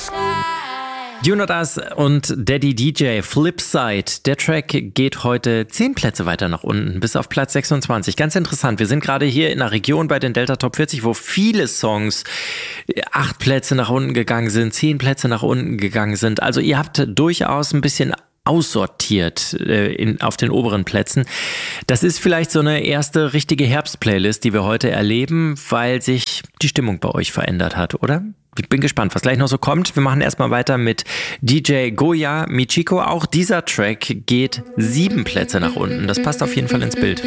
You Not Us und Daddy DJ Flipside. Der Track geht heute 10 Plätze weiter nach unten, bis auf Platz 26. Ganz interessant, wir sind gerade hier in einer Region bei den Delta Top 40, wo viele Songs 8 Plätze nach unten gegangen sind, 10 Plätze nach unten gegangen sind. Also ihr habt durchaus ein bisschen aussortiert auf den oberen Plätzen. Das ist vielleicht so eine erste richtige Herbstplaylist, die wir heute erleben, weil sich die Stimmung bei euch verändert hat, oder? Ich bin gespannt, was gleich noch so kommt. Wir machen erstmal weiter mit DJ Goya Michiko. Auch dieser Track geht 7 Plätze nach unten. Das passt auf jeden Fall ins Bild.